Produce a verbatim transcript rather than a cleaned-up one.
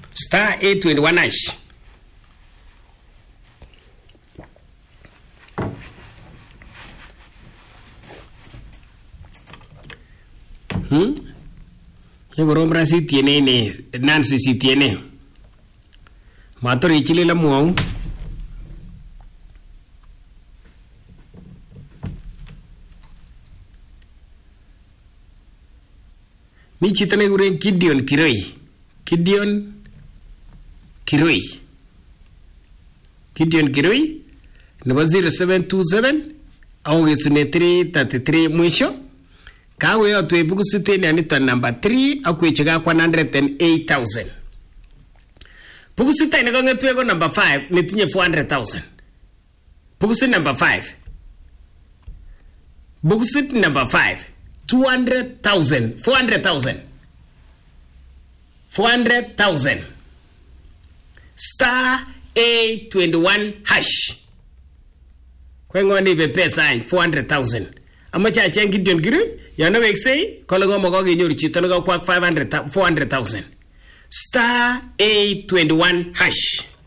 Star eight twenty-one hash. Hmm? Yo rombra si tiene ne Nancy si tiene. Matori chile la muau. Mi chitane gure Gideon Kiroi. Gideon Kiroi. Gideon Kiroi. Number zero seven two seven. Au gesune three thirty-three mwisho. Kawe ya tuwe buku siteni anita number three. Au kuichika kwa one hundred eight thousand. Buku siteni konge tuwe ko number five. Nitinye four hundred thousand. Buku sit number five. Buku sit number five. two hundred thousand. four hundred thousand. four hundred thousand. Star eight twenty-one hash. Kwengo ni bepe sign four hundred thousand. Amacha chengi Gideon Kiroi. Yana wek say kologo mogo genyo chito no kwa five hundred four hundred thousand. Star eight twenty-one hash.